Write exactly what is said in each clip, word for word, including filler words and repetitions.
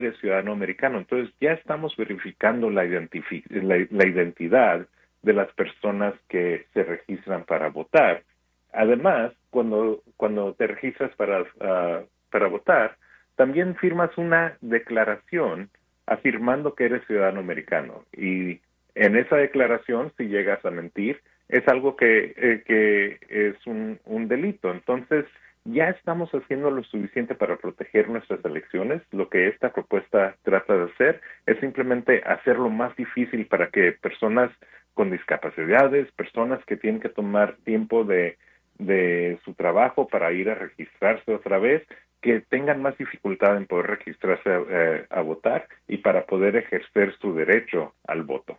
eres ciudadano americano. Entonces ya estamos verificando la, identifi- la, la identidad de las personas que se registran para votar. Además, cuando, cuando te registras para, uh, para votar, también firmas una declaración afirmando que eres ciudadano americano. Y en esa declaración, si llegas a mentir, es algo que, eh, que es un, un delito. Entonces, ya estamos haciendo lo suficiente para proteger nuestras elecciones. Lo que esta propuesta trata de hacer es simplemente hacerlo más difícil para que personas con discapacidades, personas que tienen que tomar tiempo de, de su trabajo para ir a registrarse otra vez, que tengan más dificultad en poder registrarse eh, a votar y para poder ejercer su derecho al voto.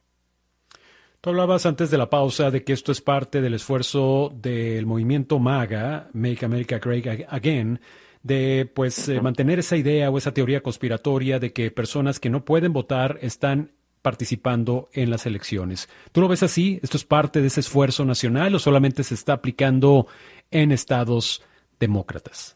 Tú hablabas antes de la pausa de que esto es parte del esfuerzo del movimiento MAGA, Make America Great Again, de pues eh, mantener esa idea o esa teoría conspiratoria de que personas que no pueden votar están participando en las elecciones. ¿Tú lo ves así? ¿Esto es parte de ese esfuerzo nacional o solamente se está aplicando en estados demócratas?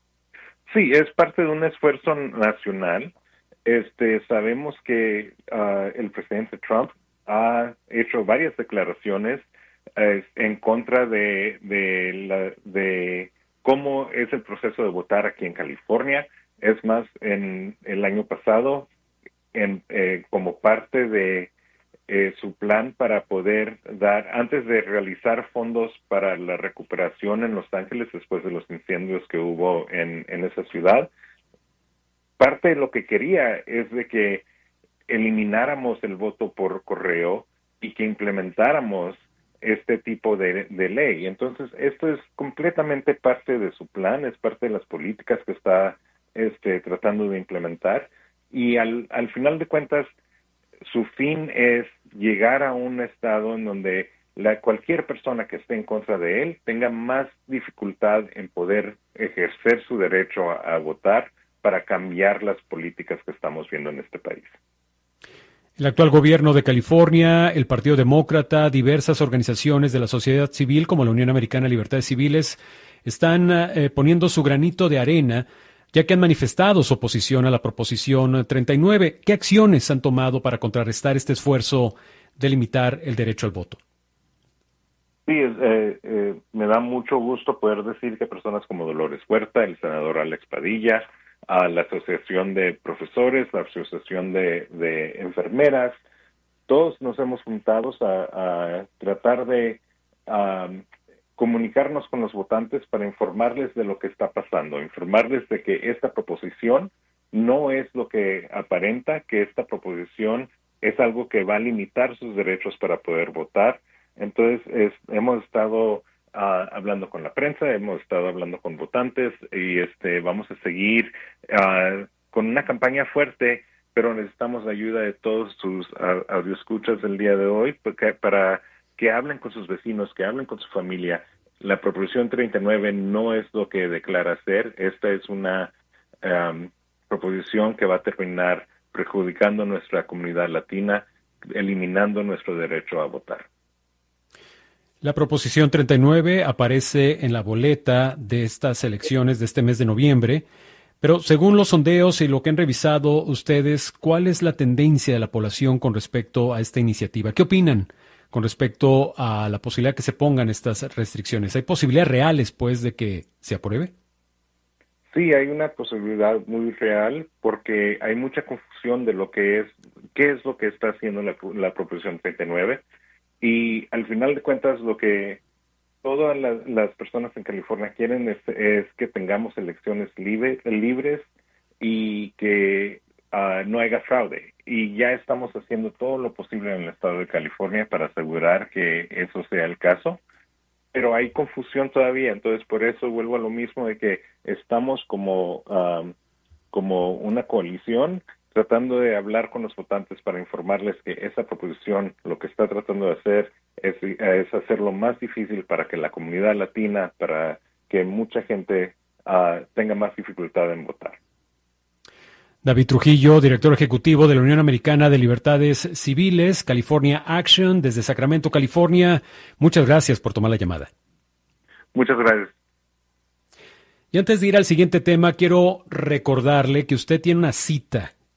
Sí, es parte de un esfuerzo nacional. Este, sabemos que uh, el presidente Trump ha hecho varias declaraciones eh, en contra de, de, la, de cómo es el proceso de votar aquí en California. Es más, en el año pasado, en, eh, como parte de eh, su plan para poder dar, antes de realizar fondos para la recuperación en Los Ángeles después de los incendios que hubo en, en esa ciudad, parte de lo que quería es de que elimináramos el voto por correo y que implementáramos este tipo de, de ley. Entonces, esto es completamente parte de su plan, es parte de las políticas que está este, tratando de implementar, y al, al final de cuentas, su fin es llegar a un estado en donde la, cualquier persona que esté en contra de él tenga más dificultad en poder ejercer su derecho a, a votar para cambiar las políticas que estamos viendo en este país. El actual gobierno de California, el Partido Demócrata, diversas organizaciones de la sociedad civil como la Unión Americana de Libertades Civiles están eh, poniendo su granito de arena, ya que han manifestado su oposición a la Proposición treinta y nueve. ¿Qué acciones han tomado para contrarrestar este esfuerzo de limitar el derecho al voto? Sí, eh, eh, me da mucho gusto poder decir que personas como Dolores Huerta, el senador Alex Padilla, a la Asociación de Profesores, la Asociación de, de Enfermeras, todos nos hemos juntado a, a tratar de um, comunicarnos con los votantes para informarles de lo que está pasando, informarles de que esta proposición no es lo que aparenta, que esta proposición es algo que va a limitar sus derechos para poder votar. Entonces, es, hemos estado Uh, hablando con la prensa, hemos estado hablando con votantes y este vamos a seguir uh, con una campaña fuerte, pero necesitamos la ayuda de todos sus uh, audioescuchas del día de hoy porque, para que hablen con sus vecinos, que hablen con su familia. La Proposición treinta y nueve no es lo que declara ser. Esta es una um, proposición que va a terminar perjudicando a nuestra comunidad latina, eliminando nuestro derecho a votar. La Proposición treinta y nueve aparece en la boleta de estas elecciones de este mes de noviembre, pero según los sondeos y lo que han revisado ustedes, ¿cuál es la tendencia de la población con respecto a esta iniciativa? ¿Qué opinan con respecto a la posibilidad que se pongan estas restricciones? ¿Hay posibilidades reales, pues, de que se apruebe? Sí, hay una posibilidad muy real porque hay mucha confusión de lo que es, qué es lo que está haciendo la, la Proposición treinta y nueve. Y al final de cuentas, lo que todas las, las personas en California quieren es, es que tengamos elecciones libre, libres y que uh, no haya fraude. Y ya estamos haciendo todo lo posible en el estado de California para asegurar que eso sea el caso. Pero hay confusión todavía, entonces por eso vuelvo a lo mismo de que estamos como, um, como una coalición tratando de hablar con los votantes para informarles que esa proposición lo que está tratando de hacer es, es hacerlo más difícil para que la comunidad latina, para que mucha gente uh, tenga más dificultad en votar. David Trujillo, director ejecutivo de la Unión Americana de Libertades Civiles, California Action, desde Sacramento, California. Muchas gracias por tomar la llamada. Muchas gracias. Y antes de ir al siguiente tema, quiero recordarle que usted tiene una cita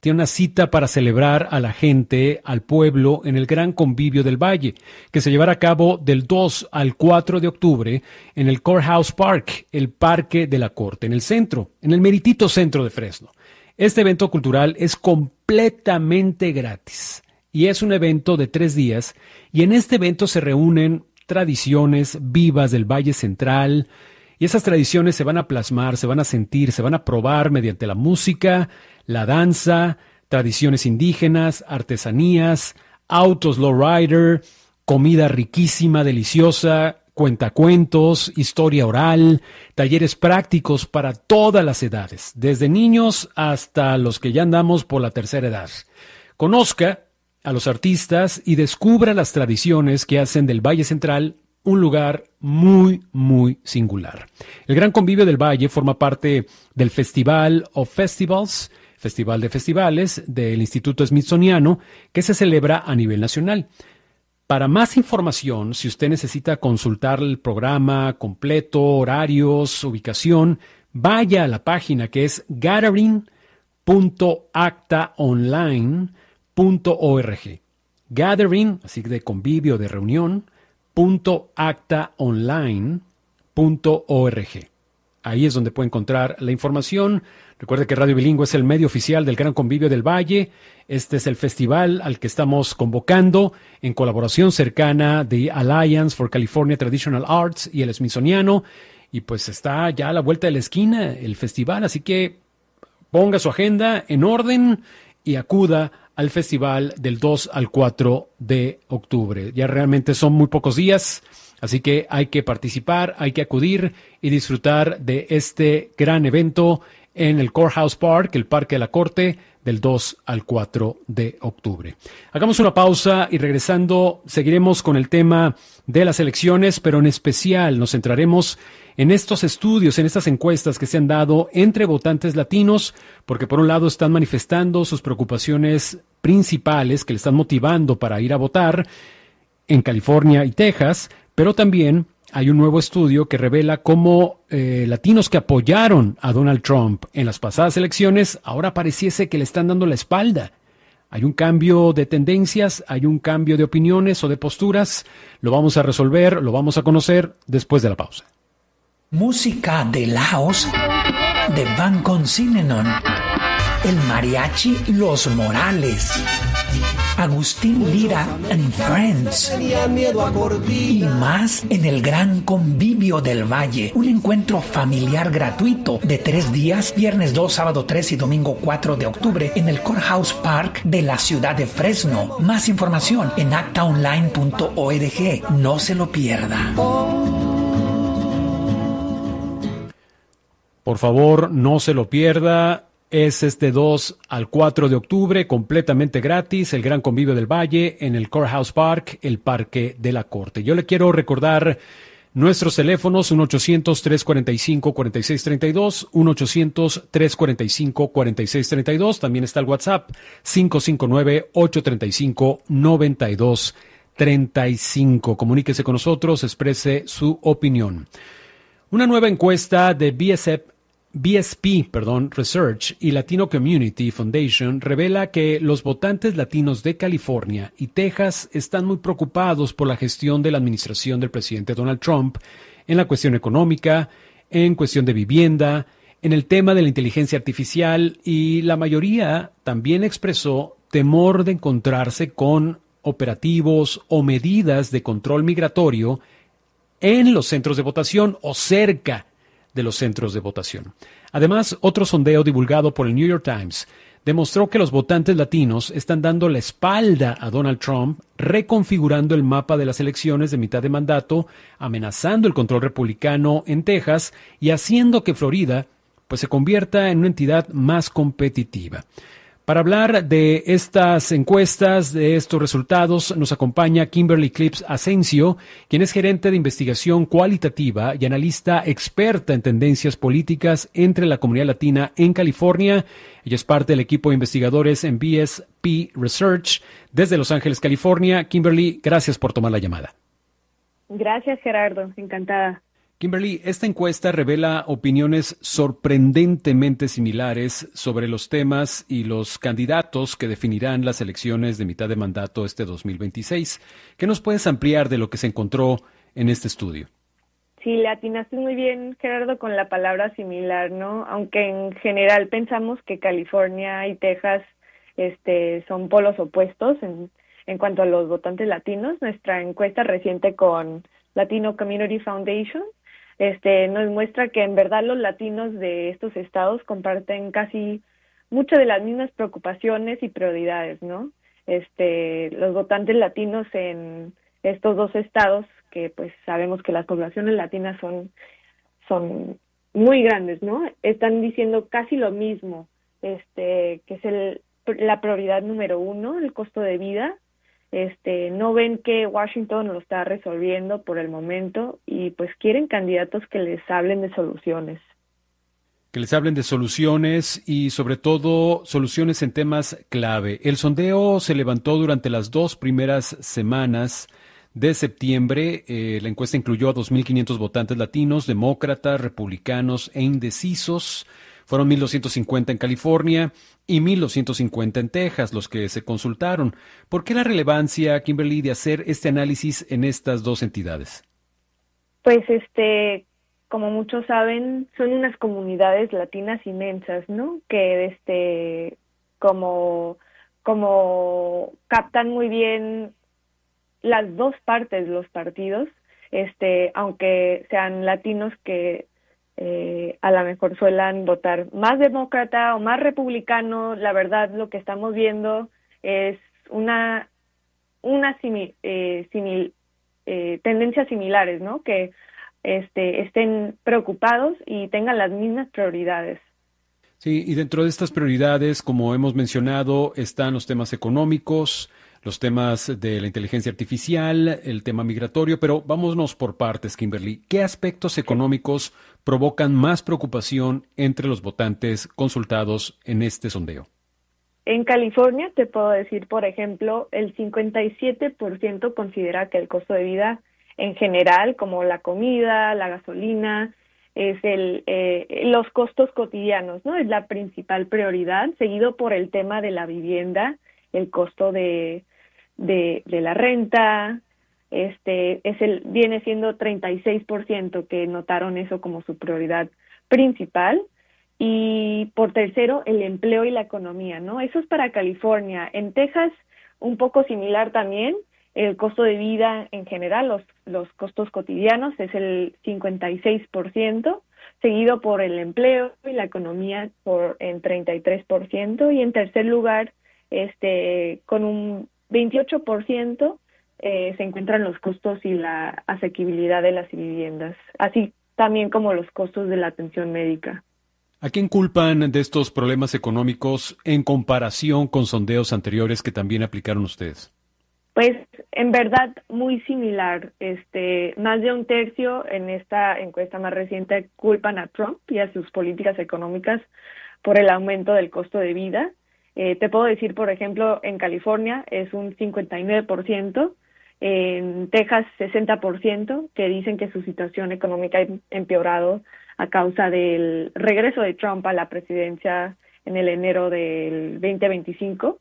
tiene una cita para celebrar a la gente, al pueblo, en el Gran Convivio del Valle, que se llevará a cabo del dos al cuatro de octubre en el Courthouse Park, el Parque de la Corte, en el centro, en el meritito centro de Fresno. Este evento cultural es completamente gratis y es un evento de tres días, y en este evento se reúnen tradiciones vivas del Valle Central, y esas tradiciones se van a plasmar, se van a sentir, se van a probar mediante la música, la danza, tradiciones indígenas, artesanías, autos lowrider, comida riquísima, deliciosa, cuentacuentos, historia oral, talleres prácticos para todas las edades, desde niños hasta los que ya andamos por la tercera edad. Conozca a los artistas y descubra las tradiciones que hacen del Valle Central un lugar muy, muy singular. El Gran Convivio del Valle forma parte del Festival of Festivals, Festival de Festivales del Instituto Smithsoniano, que se celebra a nivel nacional. Para más información, si usted necesita consultar el programa completo, horarios, ubicación, vaya a la página que es gathering punto acta online punto org. Gathering, así de convivio, de reunión, punto acta online punto org. Ahí es donde puede encontrar la información. Recuerde que Radio Bilingüe es el medio oficial del Gran Convivio del Valle. Este es el festival al que estamos convocando en colaboración cercana de Alliance for California Traditional Arts y el Smithsoniano. Y pues está ya a la vuelta de la esquina el festival, así que ponga su agenda en orden y acuda al festival del dos al cuatro de octubre. Ya realmente son muy pocos días, así que hay que participar, hay que acudir y disfrutar de este gran evento en el Courthouse Park, el Parque de la Corte, del dos al cuatro de octubre. Hagamos una pausa y regresando seguiremos con el tema de las elecciones, pero en especial nos centraremos en estos estudios, en estas encuestas que se han dado entre votantes latinos, porque por un lado están manifestando sus preocupaciones principales que le están motivando para ir a votar en California y Texas, pero también hay un nuevo estudio que revela cómo eh, latinos que apoyaron a Donald Trump en las pasadas elecciones ahora pareciese que le están dando la espalda. Hay un cambio de tendencias, hay un cambio de opiniones o de posturas. Lo vamos a resolver, lo vamos a conocer después de la pausa. Música de Laos de Van Consinanon, el mariachi Los Morales, Agustín Lira and Friends y más en el Gran Convivio del Valle, un encuentro familiar gratuito de tres días, viernes dos, sábado tres y domingo cuatro de octubre en el Courthouse Park de la ciudad de Fresno. Más información en acta online punto org. No se lo pierda. Por favor, no se lo pierda. Es este dos al cuatro de octubre, completamente gratis, el Gran Convivio del Valle en el Courthouse Park, el Parque de la Corte. Yo le quiero recordar nuestros teléfonos, uno ochocientos, tres cuarenta y cinco, cuarenta y seis treinta y dos, uno ochocientos, tres cuarenta y cinco, cuarenta y seis treinta y dos. También está el WhatsApp, cinco cinco nueve, ocho tres cinco, nueve dos tres cinco. Comuníquese con nosotros, exprese su opinión. Una nueva encuesta de B S F B S P, perdón, Research y Latino Community Foundation revela que los votantes latinos de California y Texas están muy preocupados por la gestión de la administración del presidente Donald Trump en la cuestión económica, en cuestión de vivienda, en el tema de la inteligencia artificial, y la mayoría también expresó temor de encontrarse con operativos o medidas de control migratorio en los centros de votación o cerca de los centros de votación. Además, otro sondeo divulgado por el New York Times demostró que los votantes latinos están dando la espalda a Donald Trump, reconfigurando el mapa de las elecciones de mitad de mandato, amenazando el control republicano en Texas y haciendo que Florida pues, se convierta en una entidad más competitiva. Para hablar de estas encuestas, de estos resultados, nos acompaña Kimberly Clips Asensio, quien es gerente de investigación cualitativa y analista experta en tendencias políticas entre la comunidad latina en California. Ella es parte del equipo de investigadores en B S P Research desde Los Ángeles, California. Kimberly, gracias por tomar la llamada. Gracias, Gerardo. Encantada. Kimberly, esta encuesta revela opiniones sorprendentemente similares sobre los temas y los candidatos que definirán las elecciones de mitad de mandato este dos mil veintiséis. ¿Qué nos puedes ampliar de lo que se encontró en este estudio? Sí, le atinaste muy bien, Gerardo, con la palabra similar, ¿no? Aunque en general pensamos que California y Texas este, son polos opuestos en, en cuanto a los votantes latinos. Nuestra encuesta reciente con Latino Community Foundation este, nos muestra que en verdad los latinos de estos estados comparten casi muchas de las mismas preocupaciones y prioridades, ¿no? Este, los votantes latinos en estos dos estados, que pues sabemos que las poblaciones latinas son, son muy grandes, ¿no? Están diciendo casi lo mismo, este, que es el, la prioridad número uno, el costo de vida. Este, no ven que Washington lo está resolviendo por el momento y pues quieren candidatos que les hablen de soluciones. Que les hablen de soluciones y sobre todo soluciones en temas clave. El sondeo se levantó durante las dos primeras semanas de septiembre. Eh, la encuesta incluyó a dos mil quinientos votantes latinos, demócratas, republicanos e indecisos. Fueron mil doscientos cincuenta en California y mil doscientos cincuenta en Texas los que se consultaron. ¿Por qué la relevancia, Kimberly, de hacer este análisis en estas dos entidades? Pues, este, como muchos saben, son unas comunidades latinas inmensas, ¿no? Que, este, como, como captan muy bien las dos partes, los partidos, este, aunque sean latinos que eh, a lo mejor suelan votar más demócrata o más republicano. La verdad, lo que estamos viendo es una, una simi, eh, simil, eh, tendencias similares, ¿no? Que este, estén preocupados y tengan las mismas prioridades. Sí, y dentro de estas prioridades, como hemos mencionado, están los temas económicos, los temas de la inteligencia artificial, el tema migratorio, pero vámonos por partes, Kimberly. ¿Qué aspectos económicos provocan más preocupación entre los votantes consultados en este sondeo? En California, te puedo decir, por ejemplo, el cincuenta y siete por ciento considera que el costo de vida en general, como la comida, la gasolina, es el eh, los costos cotidianos, ¿no? Es la principal prioridad, seguido por el tema de la vivienda, el costo de de, de la renta, este es el viene siendo treinta y seis por ciento que notaron eso como su prioridad principal, y por tercero el empleo y la economía, ¿no? Eso es para California. En Texas un poco similar también, el costo de vida en general, los los costos cotidianos es el cincuenta y seis por ciento, seguido por el empleo y la economía por en treinta y tres por ciento, y en tercer lugar este con un veintiocho por ciento eh, se encuentran los costos y la asequibilidad de las viviendas, así también como los costos de la atención médica. ¿A quién culpan de estos problemas económicos en comparación con sondeos anteriores que también aplicaron ustedes? Pues en verdad muy similar. Este, más de un tercio en esta encuesta más reciente culpan a Trump y a sus políticas económicas por el aumento del costo de vida. Eh, te puedo decir, por ejemplo, en California es un cincuenta y nueve por ciento, en Texas sesenta por ciento, que dicen que su situación económica ha empeorado a causa del regreso de Trump a la presidencia en el enero del veinte veinticinco.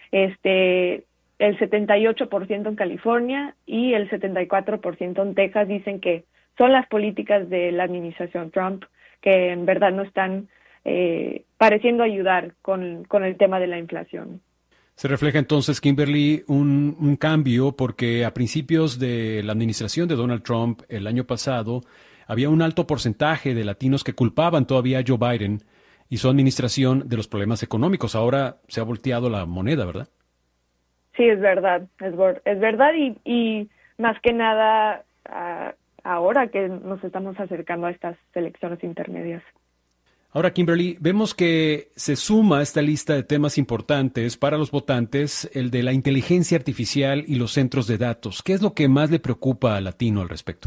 Este, el setenta y ocho por ciento en California y el setenta y cuatro por ciento en Texas dicen que son las políticas de la administración Trump que en verdad no están Eh, pareciendo ayudar con, con el tema de la inflación. Se refleja entonces, Kimberly, un, un cambio porque a principios de la administración de Donald Trump el año pasado había un alto porcentaje de latinos que culpaban todavía a Joe Biden y su administración de los problemas económicos. Ahora se ha volteado la moneda, ¿verdad? Sí, es verdad, es, es verdad y, y más que nada uh, ahora que nos estamos acercando a estas elecciones intermedias. Ahora, Kimberly, vemos que se suma a esta lista de temas importantes para los votantes el de la inteligencia artificial y los centros de datos. ¿Qué es lo que más le preocupa al latino al respecto?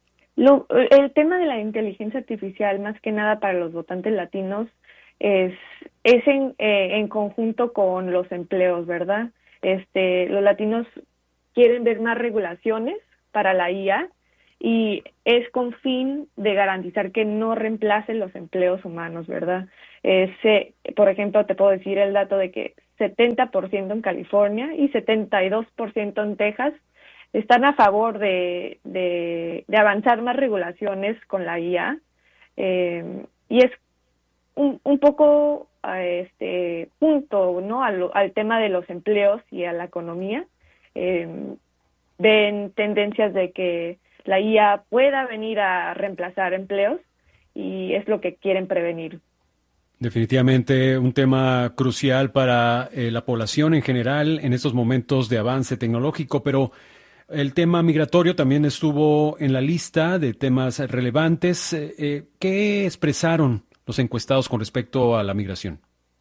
Lo, el tema de la inteligencia artificial, más que nada para los votantes latinos, es, es en, eh, en conjunto con los empleos, ¿verdad? Este, los latinos quieren ver más regulaciones para la I A y es con fin de garantizar que no reemplacen los empleos humanos, ¿verdad? Ese, por ejemplo, te puedo decir el dato de que setenta por ciento en California y setenta y dos por ciento en Texas están a favor de, de, de avanzar más regulaciones con la I A, eh, y es un, un poco este junto, ¿no?, al, al tema de los empleos y a la economía. Eh, ven tendencias de que la I A pueda venir a reemplazar empleos y es lo que quieren prevenir. Definitivamente un tema crucial para eh, la población en general en estos momentos de avance tecnológico, pero el tema migratorio también estuvo en la lista de temas relevantes. Eh, eh, ¿Qué expresaron los encuestados con respecto a la migración?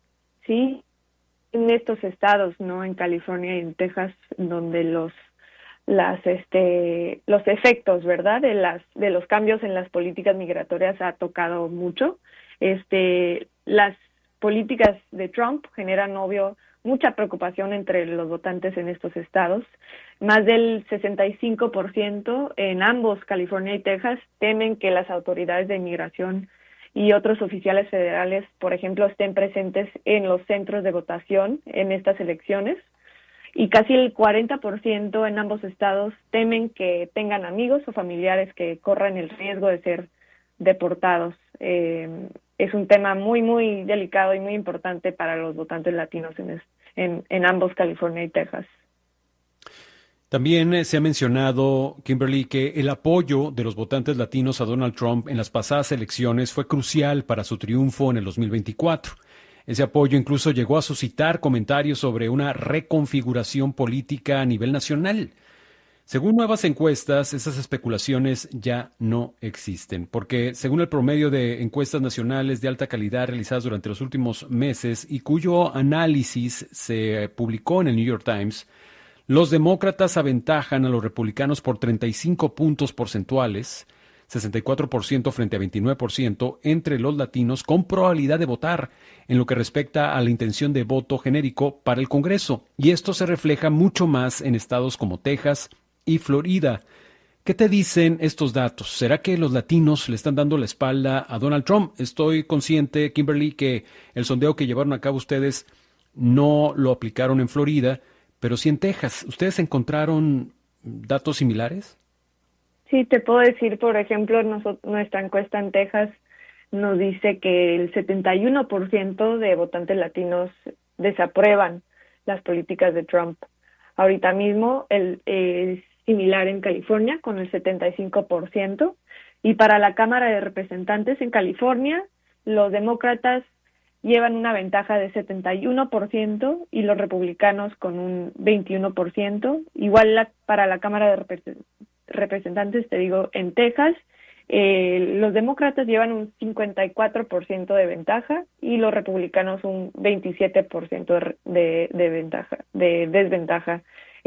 Sí, en estos estados, ¿no?, en California y en Texas, donde los las este los efectos, ¿verdad?, de las de los cambios en las políticas migratorias ha tocado mucho. Este las políticas de Trump generan, obvio, mucha preocupación entre los votantes en estos estados. Más del sesenta y cinco por ciento en ambos, California y Texas, temen que las autoridades de inmigración y otros oficiales federales, por ejemplo, estén presentes en los centros de votación en estas elecciones. Y casi el cuarenta por ciento en ambos estados temen que tengan amigos o familiares que corran el riesgo de ser deportados. Eh, es un tema muy, muy delicado y muy importante para los votantes latinos en, en, en ambos, California y Texas. También eh, se ha mencionado, Kimberly, que el apoyo de los votantes latinos a Donald Trump en las pasadas elecciones fue crucial para su triunfo en el dos mil veinticuatro. Ese apoyo incluso llegó a suscitar comentarios sobre una reconfiguración política a nivel nacional. Según nuevas encuestas, esas especulaciones ya no existen, porque según el promedio de encuestas nacionales de alta calidad realizadas durante los últimos meses y cuyo análisis se publicó en el New York Times, los demócratas aventajan a los republicanos por treinta y cinco puntos porcentuales, sesenta y cuatro por ciento frente a veintinueve por ciento entre los latinos con probabilidad de votar en lo que respecta a la intención de voto genérico para el Congreso. Y esto se refleja mucho más en estados como Texas y Florida. ¿Qué te dicen estos datos? ¿Será que los latinos le están dando la espalda a Donald Trump? Estoy consciente, Kimberly, que el sondeo que llevaron a cabo ustedes no lo aplicaron en Florida, pero sí en Texas. ¿Ustedes encontraron datos similares? Sí, te puedo decir, por ejemplo, nosotros, nuestra encuesta en Texas nos dice que el setenta y uno por ciento de votantes latinos desaprueban las políticas de Trump. Ahorita mismo el, es similar en California con el setenta y cinco por ciento. Y para la Cámara de Representantes en California, los demócratas llevan una ventaja de setenta y uno por ciento y los republicanos con un veintiuno por ciento. Igual la, para la Cámara de Representantes, representantes, te digo, en Texas, eh, los demócratas llevan un cincuenta y cuatro por ciento de ventaja y los republicanos un veintisiete por ciento de, de, de ventaja, de desventaja.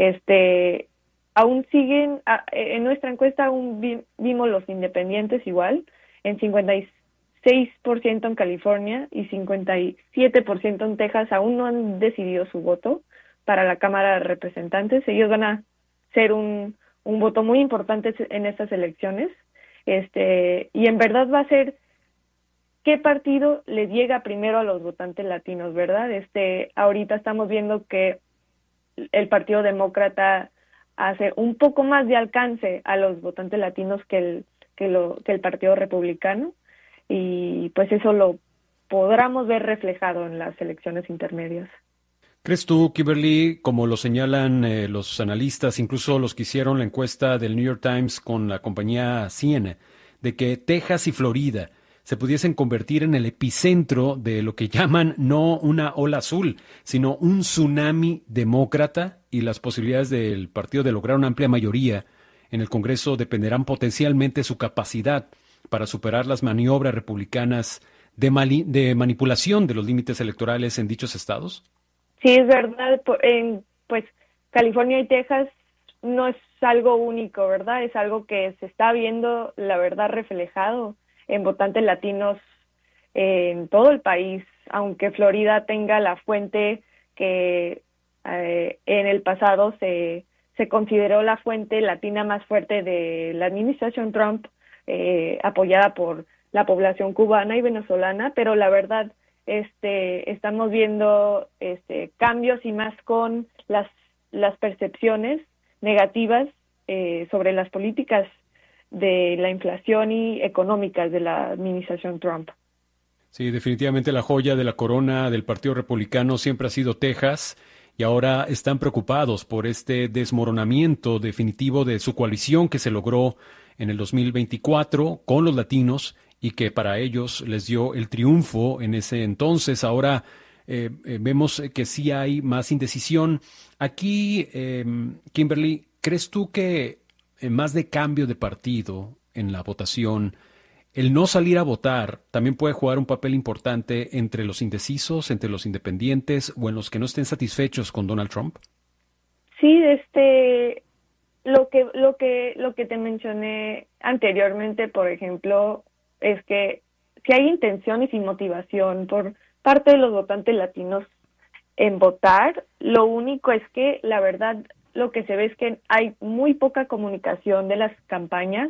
Este, aún siguen, a, en nuestra encuesta aún vi, vimos los independientes igual, en cincuenta y seis por ciento en California y cincuenta y siete por ciento en Texas aún no han decidido su voto para la Cámara de Representantes. Ellos van a ser un un voto muy importante en estas elecciones, este, y en verdad va a ser qué partido le llega primero a los votantes latinos, ¿verdad? Este, ahorita estamos viendo que el Partido Demócrata hace un poco más de alcance a los votantes latinos que el, que lo, que el Partido Republicano, y pues eso lo podremos ver reflejado en las elecciones intermedias. ¿Crees tú, Kimberly, como lo señalan eh, los analistas, incluso los que hicieron la encuesta del New York Times con la compañía C N N, de que Texas y Florida se pudiesen convertir en el epicentro de lo que llaman no una ola azul, sino un tsunami demócrata, y las posibilidades del partido de lograr una amplia mayoría en el Congreso dependerán potencialmente de su capacidad para superar las maniobras republicanas de, mali- de manipulación de los límites electorales en dichos estados? Sí, es verdad, en, pues California y Texas no es algo único, ¿verdad? Es algo que se está viendo, la verdad, reflejado en votantes latinos en todo el país, aunque Florida tenga la fuente que eh, en el pasado se, se consideró la fuente latina más fuerte de la administración Trump, eh, apoyada por la población cubana y venezolana, pero la verdad, este, estamos viendo este, cambios y más con las, las percepciones negativas eh, sobre las políticas de la inflación y económicas de la administración Trump. Sí, definitivamente la joya de la corona del Partido Republicano siempre ha sido Texas, y ahora están preocupados por este desmoronamiento definitivo de su coalición que se logró en el dos mil veinticuatro con los latinos y que para ellos les dio el triunfo en ese entonces. Ahora eh, eh, vemos que sí hay más indecisión. Aquí, eh, Kimberly, ¿crees tú que eh, más de cambio de partido en la votación, el no salir a votar también puede jugar un papel importante entre los indecisos, entre los independientes o en los que no estén satisfechos con Donald Trump? Sí, este, lo que, lo que, lo que te mencioné anteriormente, por ejemplo, es que si hay intenciones y motivación por parte de los votantes latinos en votar, lo único es que la verdad lo que se ve es que hay muy poca comunicación de las campañas,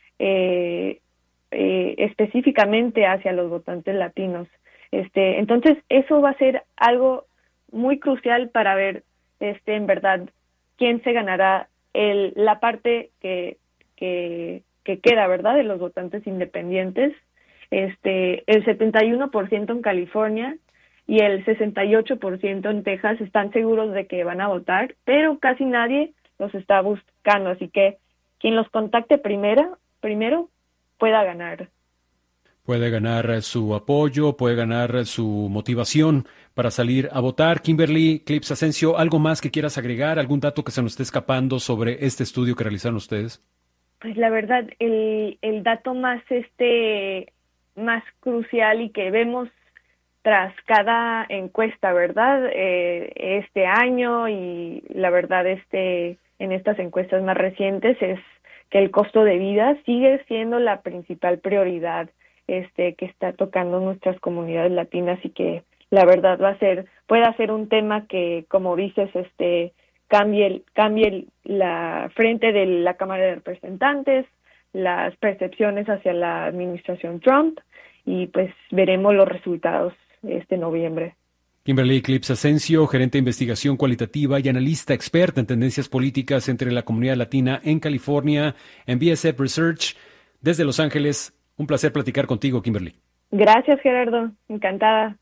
eh, Eh, específicamente hacia los votantes latinos. Este, entonces, eso va a ser algo muy crucial para ver, este, en verdad, quién se ganará el, la parte que, que, que queda, ¿verdad?, de los votantes independientes. Este, el setenta y uno por ciento en California y el sesenta y ocho por ciento en Texas están seguros de que van a votar, pero casi nadie los está buscando, así que quien los contacte primero, primero pueda ganar. Puede ganar su apoyo, puede ganar su motivación para salir a votar. Kimberly Clips Asensio, ¿algo más que quieras agregar? ¿Algún dato que se nos esté escapando sobre este estudio que realizaron ustedes? Pues la verdad, el, el dato más este más crucial y que vemos tras cada encuesta, ¿verdad? Eh, este año y la verdad este en estas encuestas más recientes es que el costo de vida sigue siendo la principal prioridad este que está tocando nuestras comunidades latinas y que la verdad va a ser, puede ser un tema que, como dices, este cambie, cambie la frente de la Cámara de Representantes, las percepciones hacia la administración Trump, y pues veremos los resultados este noviembre. Kimberly Clips Asensio, gerente de investigación cualitativa y analista experta en tendencias políticas entre la comunidad latina en California, en B S F Research, desde Los Ángeles. Un placer platicar contigo, Kimberly. Gracias, Gerardo. Encantada.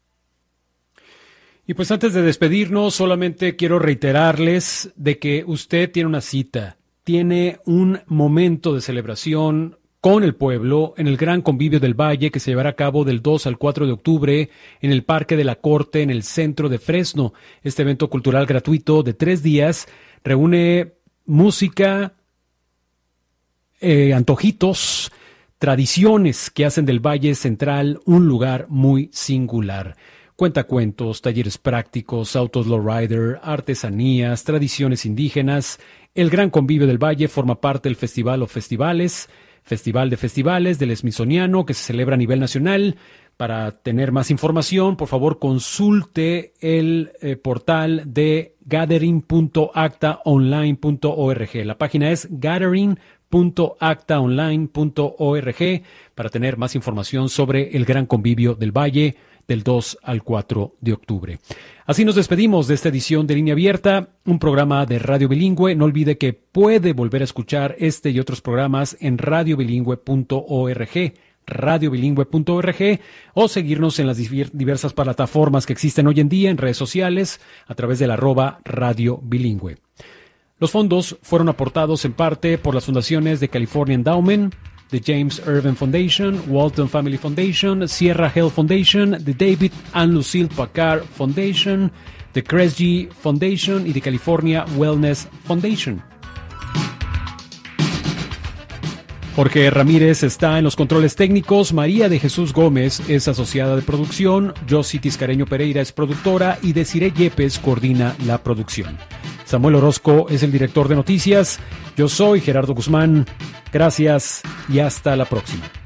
Y pues antes de despedirnos, solamente quiero reiterarles de que usted tiene una cita, tiene un momento de celebración con el pueblo en el Gran Convivio del Valle que se llevará a cabo del dos al cuatro de octubre en el Parque de la Corte en el centro de Fresno. Este evento cultural gratuito de tres días reúne música, eh, antojitos, tradiciones que hacen del Valle Central un lugar muy singular. Cuentacuentos, talleres prácticos, autos lowrider, artesanías, tradiciones indígenas. El Gran Convivio del Valle forma parte del Festival o Festivales, Festival de Festivales del Smithsoniano, que se celebra a nivel nacional. Para tener más información, por favor, consulte el eh, portal de gathering punto acta online punto org. La página es gathering punto acta online punto org para tener más información sobre el Gran Convivio del Valle del dos al cuatro de octubre. Así nos despedimos de esta edición de Línea Abierta, un programa de Radio Bilingüe. No olvide que puede volver a escuchar este y otros programas en radio bilingüe punto org, radio bilingüe punto org, o seguirnos en las diversas plataformas que existen hoy en día en redes sociales a través del arroba Radio Bilingüe. Los fondos fueron aportados en parte por las fundaciones de California Endowment, the James Irvin Foundation, Walton Family Foundation, Sierra Health Foundation, the David and Lucille Packard Foundation, the Kresge Foundation y the California Wellness Foundation. Jorge Ramírez está en los controles técnicos, María de Jesús Gómez es asociada de producción, Josie Tiscareño Pereira es productora y Desiree Yepes coordina la producción. Samuel Orozco es el director de noticias. Yo soy Gerardo Guzmán. Gracias y hasta la próxima.